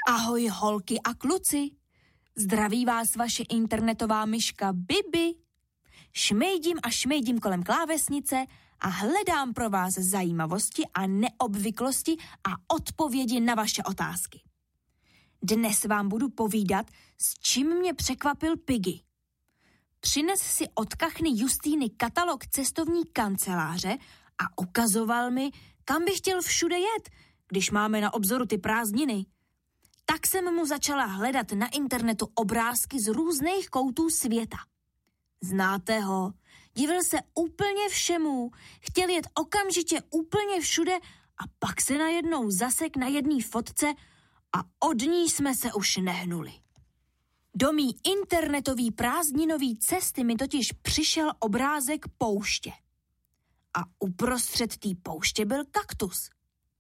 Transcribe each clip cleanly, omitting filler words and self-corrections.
Ahoj holky a kluci, zdraví vás vaše internetová myška Bibi. Šmejdím kolem klávesnice a hledám pro vás zajímavosti a neobvyklosti a odpovědi na vaše otázky. Dnes vám budu povídat, s čím mě překvapil Piggy. Přines si od kachny Justýny katalog cestovní kanceláře a ukazoval mi, kam bych chtěl všude jet, když máme na obzoru ty prázdniny. Tak jsem mu začala hledat na internetu obrázky z různých koutů světa. Znáte ho, divil se úplně všemu, chtěl jet okamžitě úplně všude a pak se najednou zasek na jedné fotce a od ní jsme se už nehnuli. Do mý internetový prázdninový cesty mi totiž přišel obrázek pouště. A uprostřed té pouště byl kaktus.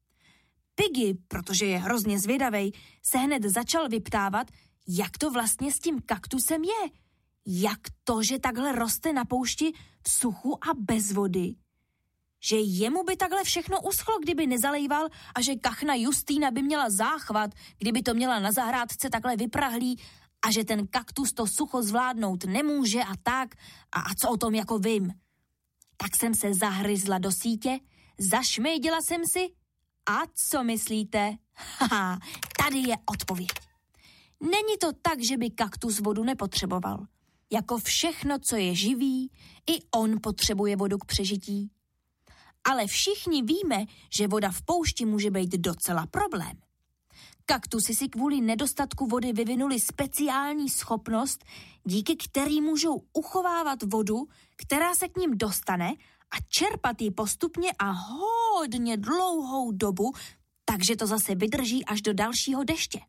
Piggy, protože je hrozně zvědavej, se hned začal vyptávat, jak to vlastně s tím kaktusem je. Jak to, že takhle roste na poušti v suchu a bez vody? Že jemu by takhle všechno uschlo, kdyby nezalejval a že kachna Justýna by měla záchvat, kdyby to měla na zahrádce takhle vyprahlý a že ten kaktus to sucho zvládnout nemůže a tak. A co o tom jako vím? Tak jsem se zahryzla do sítě, zašmejdila jsem si a co myslíte? Haha, tady je odpověď. Není to tak, že by kaktus vodu nepotřeboval. Jako všechno, co je živý, i on potřebuje vodu k přežití. Ale všichni víme, že voda v poušti může být docela problém. Kaktusy si kvůli nedostatku vody vyvinuli speciální schopnost, díky který můžou uchovávat vodu, která se k ním dostane a čerpat ji postupně a hodně dlouhou dobu, takže to zase vydrží až do dalšího deště.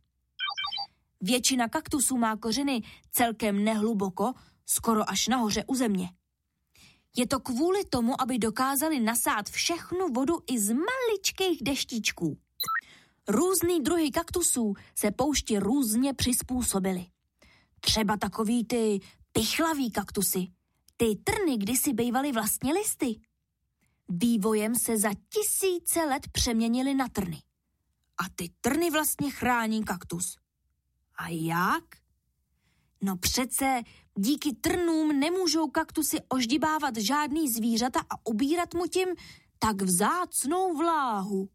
Většina kaktusů má kořeny celkem nehluboko, skoro až nahoře u země. Je to kvůli tomu, aby dokázali nasát všechnu vodu i z maličkých deštíčků. Různý druhy kaktusů se poušti různě přizpůsobily. Třeba takový ty pichlavý kaktusy. Ty trny kdysi bývaly vlastně listy. Vývojem se za tisíce let přeměnily na trny. A ty trny vlastně chrání kaktus. A jak? No přece díky trnům nemůžou kaktusy oždibávat žádný zvířata a ubírat mu tím tak vzácnou vláhu.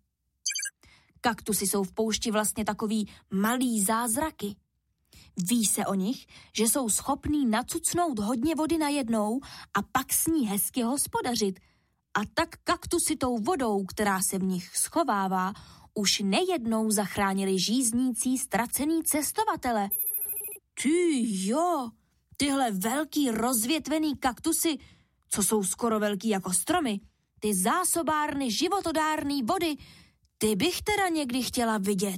Kaktusy jsou v poušti vlastně takový malý zázraky. Ví se o nich, že jsou schopní nacucnout hodně vody najednou a pak s ní hezky hospodařit. A tak kaktusy tou vodou, která se v nich schovává, už nejednou zachránili žíznící ztracený cestovatele. Ty jo, tyhle velký rozvětvený kaktusy, co jsou skoro velký jako stromy, ty zásobárny životodárný vody, ty bych teda někdy chtěla vidět.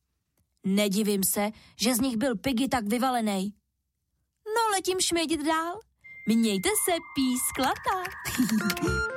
Nedivím se, že z nich byl Piggy tak vyvalenej. No letím šmejdit dál. Mějte se, písklata.